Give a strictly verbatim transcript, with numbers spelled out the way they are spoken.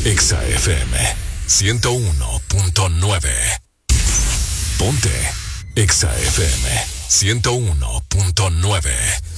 Exa F M ciento uno punto nueve. Ponte Exa F M ciento uno punto nueve.